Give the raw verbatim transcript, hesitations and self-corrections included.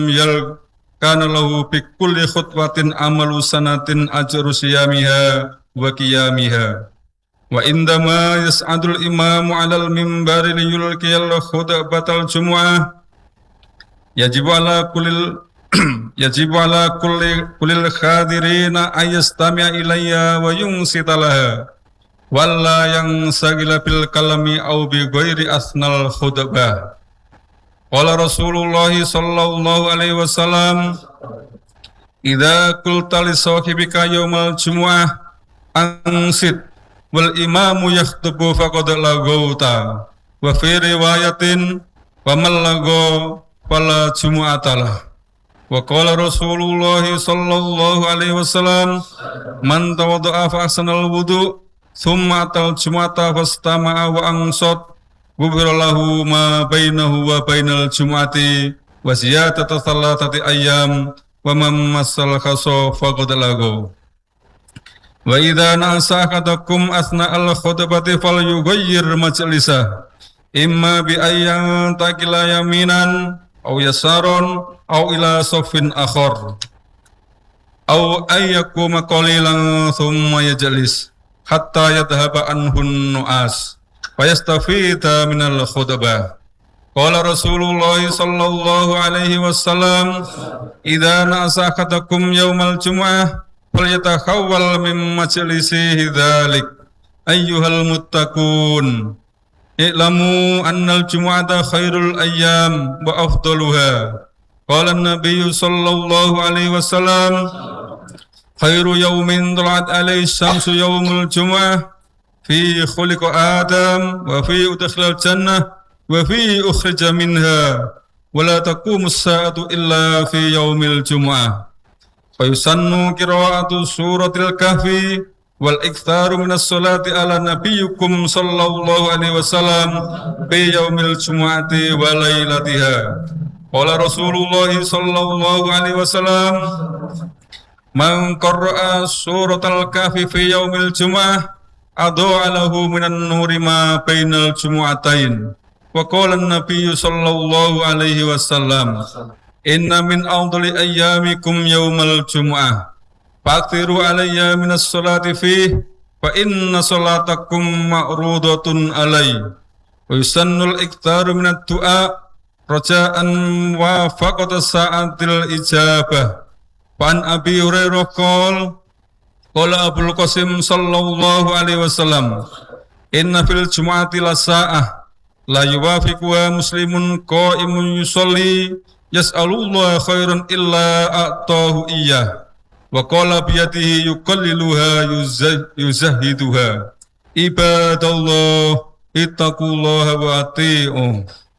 yal kana lahu bi kulli khutwatin amalu sanatin ajru siyamiha wa qiyamiha. Wa indama yas'adul imamu 'alal minbari liyulqiyal khutbatal jumu'ah yajibu ala kullil yajibu ala kulli kullil khadirina ayastami'a ilayya wa yunsita laha walla yang sagila bil kalami au bi ghairi asnal khutbah. Qala Rasulullah sallallahu alaihi wasallam idza qulta li sahibika yaumal jumu'ah ansit wal imamu yakhthubu faqad lagauta wa fi riwayatin wa man lago fala jumu'atalah. Wa qala Rasulullah sallallahu alaihi wasallam man tawadda'a fa ahsanal wudu thumma atal jumu'ata fastama'a wa ansat ghufira lahu ma bainahu wa bainal jumu'ati wa ziyadatu thalathati ayyam wa man massal khassa faqad lago. Wa idza nasa ahadakum asna al khutbati falyughayyir majlisah imma bi ayyan taqila yaminan aw yasaron aw ila safin akhar aw ayyakuma qalilan thumma yajlis hatta yadhhaba anhun nu'as fa yastafida minal khutbah. Qala Rasulullah sallallahu alaihi wasallam idza nasa ahadakum yaumal jumu'ah falyatakhawwal min majlisihi dzalik ayyuhal muttaqun i'lamu annal jumu'ata khairul ayyam wa afdaluha. Qala an-nabiy sallallahu alaihi wasallam khairu yawmin tala'at alaihi syamsu yawmul jumu'ah fi khuliqa adam wa fi udkhilal jannah wa fi ukhrija minha wa la taqumus sa'atu illa fi yaumil jumu'ah. Fayusannu qira'atu suratil kahfi wal iktharu minas salati ala nabiyyukum sallallahu alaihi wasallam fi yaumil jumu'ati wa lailatiha. Qala Rasulullah sallallahu alaihi wasallam man qara'a suratal kahfi fi yaumil jumu'ah adha'a lahu minan nuri ma bainal jumu'atain. Wa qala an-nabiyyu sallallahu alaihi wasallam inna min afdali ayyamikum yaumal jumu'ah fa'kthiru alayya minas salati fih fa inna salatakum ma'rudatun alai. Wa yusannul iktharu minad du'a raja'an wa faqata sa'atil ijabah. Wa an Abi Hurairah qala qala Abul Qasim sallallahu alaihi wasallam inna fil jumu'ati la sa'ah la yuwafiquha muslimun qa'imun yusalli yas'alullah khairan illa a'tahu iyyah wa qala biyadihi yuqalliluha yuzahhiduha. Ibadallah ittaqullaha wa ati'u.